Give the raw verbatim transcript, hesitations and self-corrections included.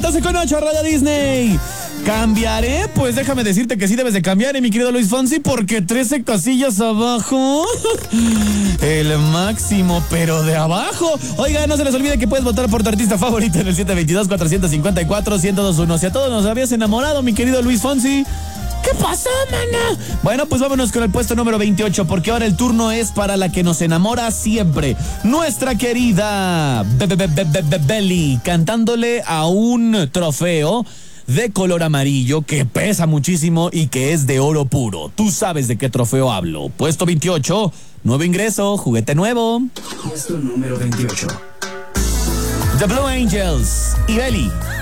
doce con ocho, Radio Disney. ¿Cambiaré? Pues déjame decirte que sí debes de cambiar, ¿eh, mi querido Luis Fonsi? Porque trece casillas abajo. El máximo, pero de abajo. Oiga, no se les olvide que puedes votar por tu artista favorito en el siete dos dos, cuatro cinco cuatro, uno cero dos uno. Si a todos nos habías enamorado, mi querido Luis Fonsi, ¿qué pasó, mana? Bueno, pues vámonos con el puesto número veintiocho, porque ahora el turno es para la que nos enamora siempre. Nuestra querida Belly, cantándole a un trofeo de color amarillo que pesa muchísimo y que es de oro puro. Tú sabes de qué trofeo hablo. Puesto veintiocho, nuevo ingreso, juguete nuevo. Puesto número veintiocho. The Blue Angels y Belly.